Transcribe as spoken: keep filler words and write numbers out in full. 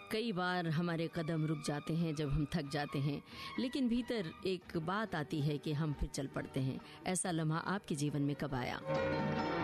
कई बार हमारे कदम रुक जाते हैं जब हम थक जाते हैं, लेकिन भीतर एक बात आती है कि हम फिर चल पड़ते हैं। ऐसा लम्हा आपके जीवन में कब आया?